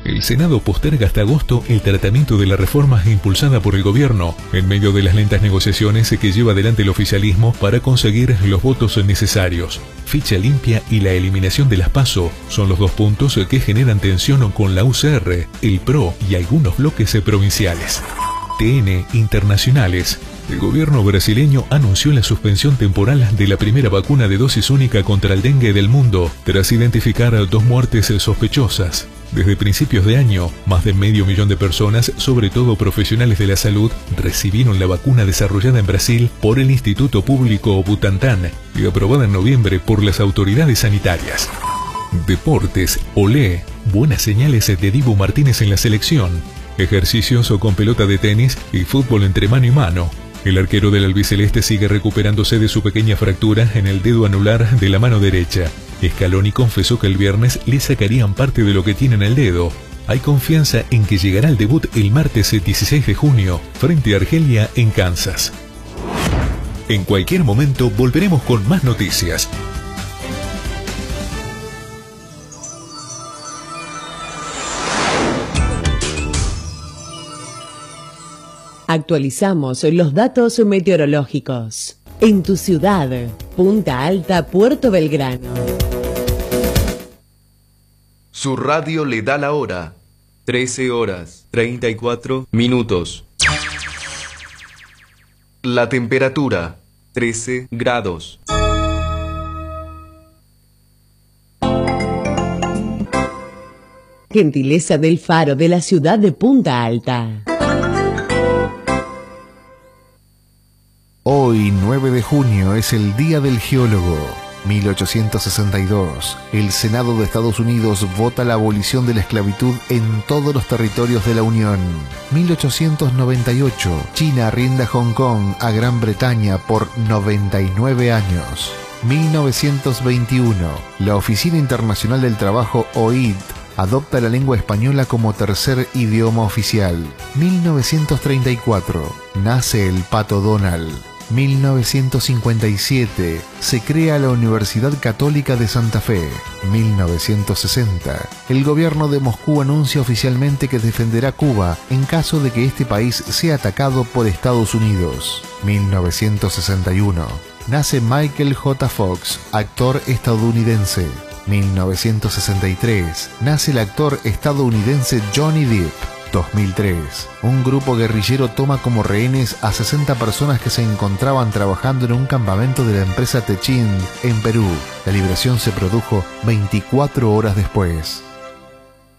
El Senado posterga hasta agosto el tratamiento de la reforma impulsada por el gobierno, en medio de las lentas negociaciones que lleva adelante el oficialismo para conseguir los votos necesarios. Ficha limpia y la eliminación de las PASO son los dos puntos que generan tensión con la UCR, el PRO y algunos bloques provinciales. TN Internacionales. El gobierno brasileño anunció la suspensión temporal de la primera vacuna de dosis única contra el dengue del mundo, tras identificar 2 muertes sospechosas. Desde principios de año, más de 500.000 de personas, sobre todo profesionales de la salud, recibieron la vacuna desarrollada en Brasil por el Instituto Público Butantan y aprobada en noviembre por las autoridades sanitarias. Deportes. Olé. Buenas señales de Dibu Martínez en la selección. Ejercicios con pelota de tenis y fútbol entre mano y mano. El arquero del albiceleste sigue recuperándose de su pequeña fractura en el dedo anular de la mano derecha. Scaloni confesó que el viernes le sacarían parte de lo que tiene en el dedo. Hay confianza en que llegará al debut el martes 16 de junio frente a Argelia en Kansas. En cualquier momento volveremos con más noticias. Actualizamos los datos meteorológicos. En tu ciudad, Punta Alta, Puerto Belgrano. Su radio le da la hora. 13:34. La temperatura, 13 grados. Gentileza del Faro de la ciudad de Punta Alta. Hoy, 9 de junio, es el Día del Geólogo. 1862. El Senado de Estados Unidos vota la abolición de la esclavitud en todos los territorios de la Unión. 1898. China arrienda Hong Kong a Gran Bretaña por 99 años. 1921. La Oficina Internacional del Trabajo, OIT, adopta la lengua española como tercer idioma oficial. 1934. Nace el Pato Donald. 1957. Se crea la Universidad Católica de Santa Fe. 1960. El gobierno de Moscú anuncia oficialmente que defenderá Cuba en caso de que este país sea atacado por Estados Unidos. 1961. Nace Michael J. Fox, actor estadounidense. 1963. Nace el actor estadounidense Johnny Depp. 2003. Un grupo guerrillero toma como rehenes a 60 personas que se encontraban trabajando en un campamento de la empresa Techint en Perú. La liberación se produjo 24 horas después.